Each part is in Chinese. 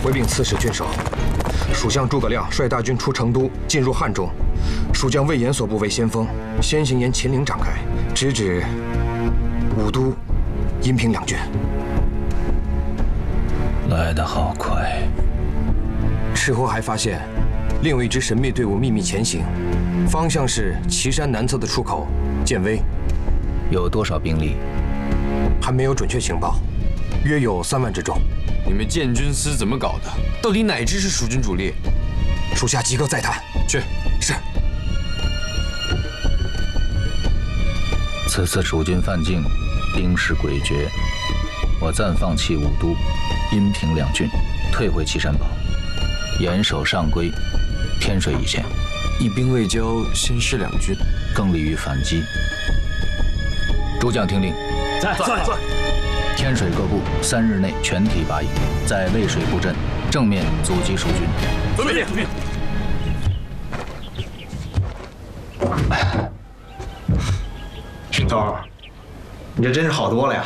回禀刺史郡守，蜀相诸葛亮率大军出成都，进入汉中。蜀将魏延所部为先锋，先行沿秦岭展开，直指武都、阴平两郡。 来得好快。 事后还发现，另有一支神秘队伍秘密前行，方向是岐山南侧的出口建威。 有多少兵力？ 还没有准确情报，约有3万之众。 你们建军司怎么搞的？到底哪支是蜀军主力？ 属下即刻再探。 去。 是。 此次蜀军犯境，兵势诡谲，我暂放弃武都、阴平两郡，退回岐山堡，严守上邽、天水一线。 一兵未交，先失两军， 更利于反击。诸将听令。 在。 天水各部3日内全体拔营，在渭水布阵，正面阻击蜀军。 遵命。 群头，你这真是好多了呀！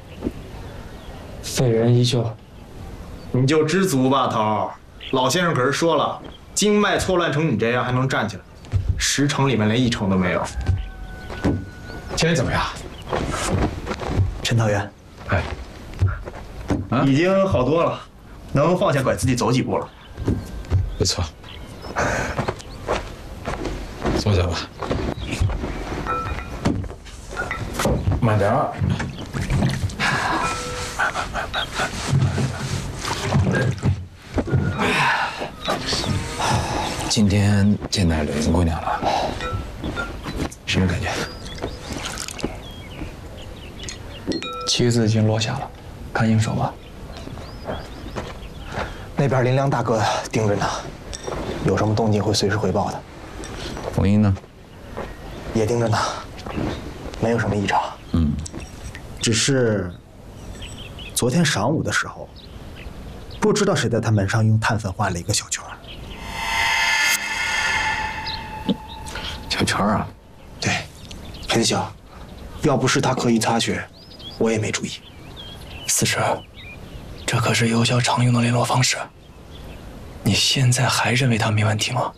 废人依旧， 你就知足吧，头。老先生可是说了，经脉错乱成你这样还能站起来，10成里面连1成都没有。现在怎么样？ 陈道员， 已经好多了，能放下拐自己走几步了。 不错，坐下吧。 慢点儿。 今天见到柳云姑娘了，什么感觉棋子已经落下了，看应手吧。 那边林良大哥盯着呢，有什么动静会随时汇报的。 冯英呢？ 也盯着呢，没有什么异常。只是昨天晌午的时候，不知道谁在他门上用碳粉画了一个小圈。 小圈啊？ 对，很小，要不是他刻意擦血，我也没注意。 司使，这可是游骁常用的联络方式，你现在还认为他没问题吗？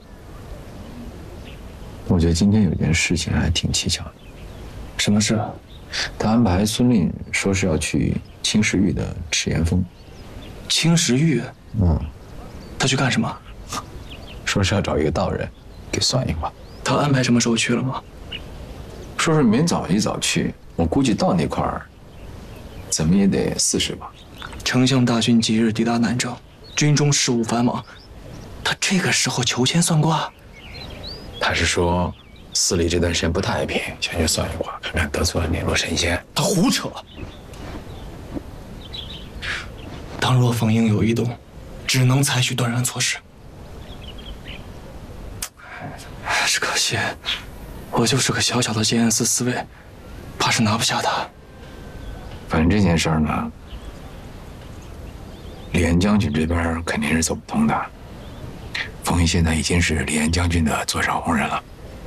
我觉得今天有件事情还挺蹊跷的。 什么事？ 他安排孙令说是要去青石峪的赤岩峰。 青石峪？他去干什么？ 说是要找一个道人给算一卦。 他安排什么时候去了吗？ 说是明早一早去，我估计到那块儿，怎么也得4时吧。 丞相大军即日抵达南郑，军中事务繁忙，他这个时候求签算卦？ 他是说司礼这段时间不太平，想去算一卦，看看得罪哪路神仙。 他胡扯！倘若冯英有异动，只能采取断然措施。只可惜，我就是个小小的监司司尉，怕是拿不下他。 反正这件事儿呢，李岩将军这边肯定是走不通的。冯英现在已经是李岩将军的座上红人了。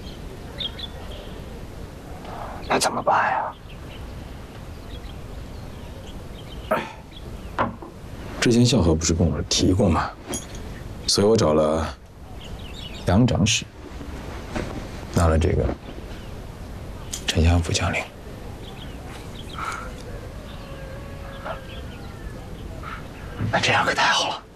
那怎么办呀？ 之前萧何不是跟我提过吗？所以我找了杨长史，拿了这个丞相府将领。 那这样可太好了。